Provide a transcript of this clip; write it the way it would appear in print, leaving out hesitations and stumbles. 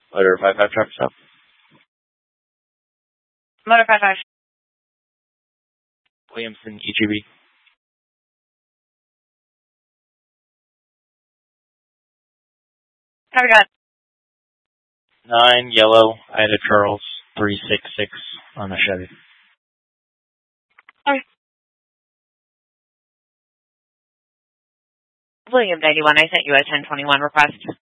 Motor 55 truck stop. Motor 55. Williamson, EGB. How we got? 9 yellow, Ida Charles, 366 on the Chevy. Okay. William 91, I sent you a 1021 request.